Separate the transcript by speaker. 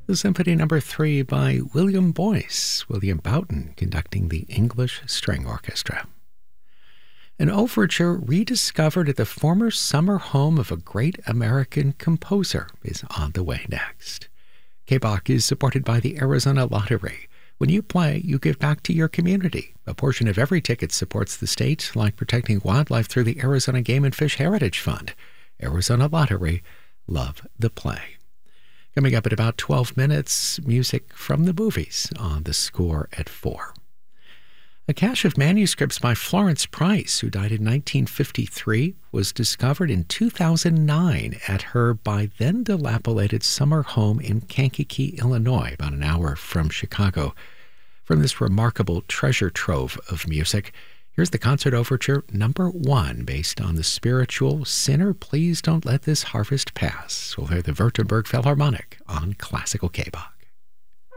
Speaker 1: The Symphony No. 3 by William Boyce, William Boughton conducting the English String Orchestra. An overture rediscovered at the former summer home of a great American composer is on the way next. KBOC is supported by the Arizona Lottery. When you play, you give back to your community. A portion of every ticket supports the state, like protecting wildlife through the Arizona Game and Fish Heritage Fund. Arizona Lottery, love the play. Coming up at about 12 minutes, music from the movies on The Score at 4. A cache of manuscripts by Florence Price, who died in 1953, was discovered in 2009 at her by then dilapidated summer home in Kankakee, Illinois, about an hour from Chicago. From this remarkable treasure trove of music, here's the concert overture No. 1, based on the spiritual Sinner, Please Don't Let This Harvest Pass. We'll hear the Württemberg Philharmonic on Classical KBOC.